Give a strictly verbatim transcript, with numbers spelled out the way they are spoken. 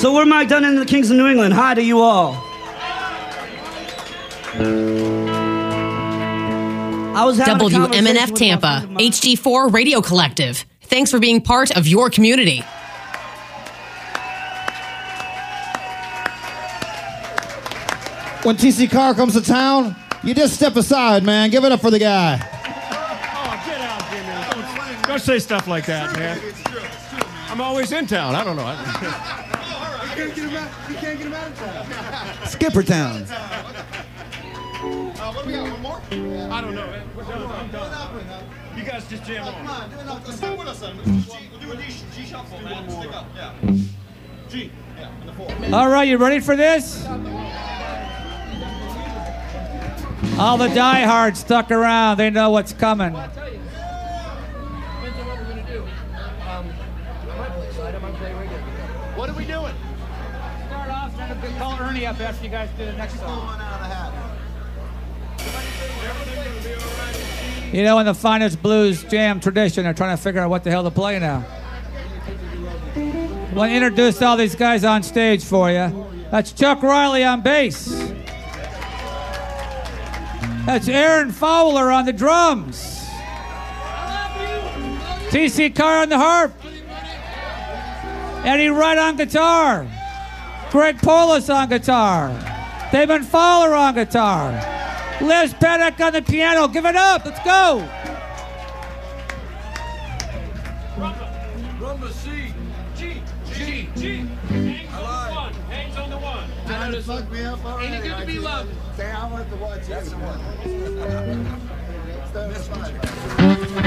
So we're Mike Dunn and the Kings of New England. Hi to you all. I was having W M N F a conversation with my Tampa, friend of mine. H D four Radio Collective. Thanks for being part of your community. When T C Carr comes to town, you just step aside, man. Give it up for the guy. Oh, get out, Jimmy. Don't, don't say stuff like that, man. I'm always in town. I don't know. You can't get him out, you can't get him out of town. Skipper Town. Uh, what do we got, one more? I don't know, man. We're done. I'm done. You guys just jam on. Come on, do another. Stick with us, son. We'll do a G, G shuffle, man. Stick up, yeah. G, yeah, and the four. All right, you ready for this? All the diehards stuck around. They know what's coming. I'll tell you. Depends on what we're going to do. Um, I might play side, I might play regular. What are we doing? Start off, trying to call Ernie up after you guys do the next song. You know, in the finest blues jam tradition, they're trying to figure out what the hell to play now. I want to introduce all these guys on stage for you. That's Chuck Riley on bass. That's Aaron Fowler on the drums. T C Carr on the harp. Eddie Wright on guitar. Greg Polis on guitar. Damon Fowler on guitar. Liz Paddock on the piano. Give it up. Let's go. Rumba C. G. G. G. Hangs on the one. Hangs on the one. Trying to fuck me up already. Ain't it good to be loved? Say, I want to watch you. That's the one. That's the one.